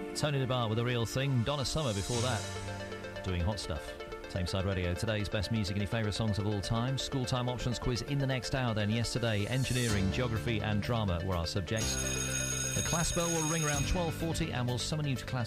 Tony DeBar with A Real Thing. Donna Summer before that, doing Hot Stuff. Tameside Radio, today's best music and your favourite songs of all time. School time options quiz in the next hour then. Yesterday, engineering, geography and drama were our subjects. The class bell will ring around 12:40 and we'll summon you to class